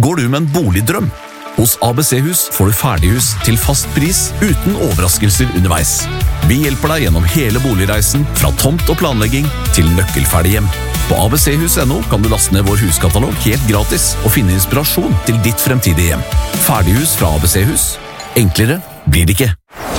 Går du med en boligdrøm? Hos ABC-hus får du ferdighus til fast pris uten overraskelser underveis. Vi hjelper deg gjennom hele boligreisen, fra tomt og planlegging til nøkkelferdig hjem. På abchus.no kan du laste ned vår huskatalog helt gratis og finne inspirasjon til ditt fremtidige hjem. Ferdighus fra ABC-hus. Enklere blir det ikke.